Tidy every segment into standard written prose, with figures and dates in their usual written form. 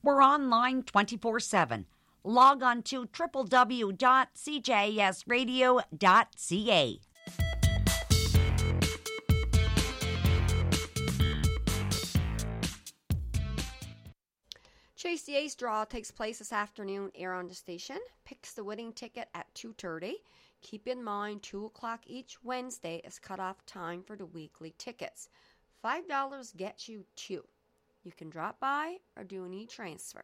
We're online 24/7. Log on to www.cjsradio.ca. Chase the Ace draw takes place this afternoon here on the station. Picks the winning ticket at 2:30. Keep in mind 2 o'clock each Wednesday is cutoff time for the weekly tickets. $5 gets you 2. You can drop by or do an e-transfer.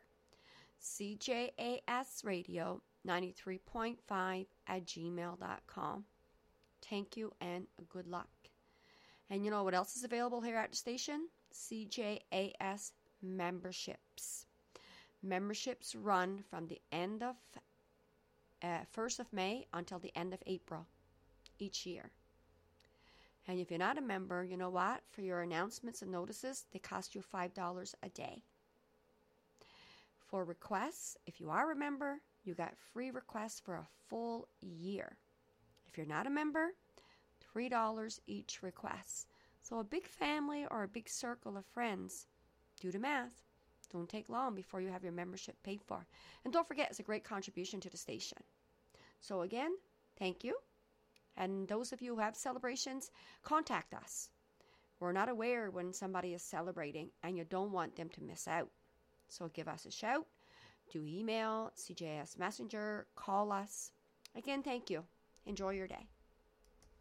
CJAS Radio 93.5 at gmail.com. Thank you and good luck. And you know what else is available here at the station? CJAS memberships. Memberships run from the end of 1st of May until the end of April each year. And if you're not a member, you know what? For your announcements and notices, they cost you $5 a day. For requests, if you are a member, you got free requests for a full year. If you're not a member, $3 each request. So a big family or a big circle of friends, do the math. Don't take long before you have your membership paid for. And don't forget, it's a great contribution to the station. So again, thank you. And those of you who have celebrations, contact us. We're not aware when somebody is celebrating and you don't want them to miss out. So give us a shout, do email, CJS Messenger, call us. Again, thank you. Enjoy your day.